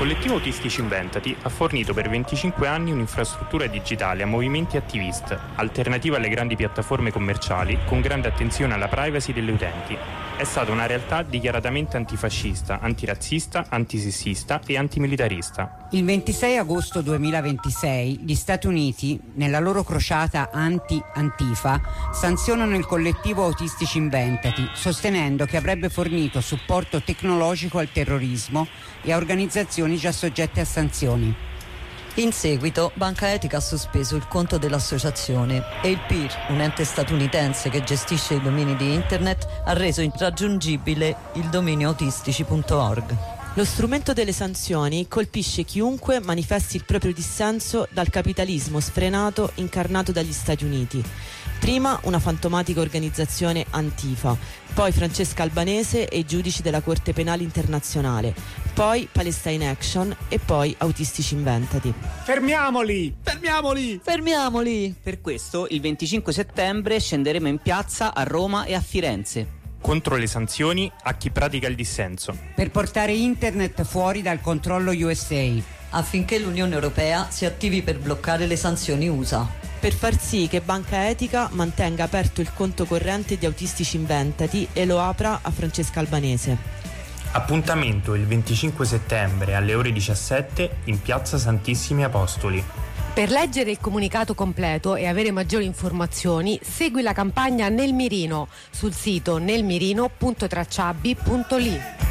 collettivo Autistici Inventati ha fornito per 25 anni un'infrastruttura digitale a movimenti attivist, alternativa alle grandi piattaforme commerciali, con grande attenzione alla privacy degli utenti. È stata una realtà dichiaratamente antifascista, antirazzista, antisessista e antimilitarista. Il 26 agosto 2026 gli Stati Uniti, nella loro crociata anti-Antifa, sanzionano il collettivo Autistici Inventati, sostenendo che avrebbe fornito supporto tecnologico al terrorismo e a organizzazioni già soggette a sanzioni. In seguito, Banca Etica ha sospeso il conto dell'associazione e il PIR, un ente statunitense che gestisce i domini di internet, ha reso irraggiungibile il dominio autistici.org. Lo strumento delle sanzioni colpisce chiunque manifesti il proprio dissenso dal capitalismo sfrenato incarnato dagli Stati Uniti. Prima una fantomatica organizzazione Antifa, poi Francesca Albanese e i giudici della Corte Penale Internazionale, poi Palestine Action e poi Autistici Inventati. Fermiamoli! Fermiamoli! Fermiamoli! Per questo il 25 settembre scenderemo in piazza a Roma e a Firenze. Contro le sanzioni a chi pratica il dissenso. Per portare internet fuori dal controllo USA. Affinché l'Unione Europea si attivi per bloccare le sanzioni USA. Per far sì che Banca Etica mantenga aperto il conto corrente di Autistici Inventati e lo apra a Francesca Albanese. Appuntamento il 25 settembre alle ore 17 in piazza Santissimi Apostoli. Per leggere il comunicato completo e avere maggiori informazioni, segui la campagna Nel Mirino sul sito nelmirino.tracciabbi.li.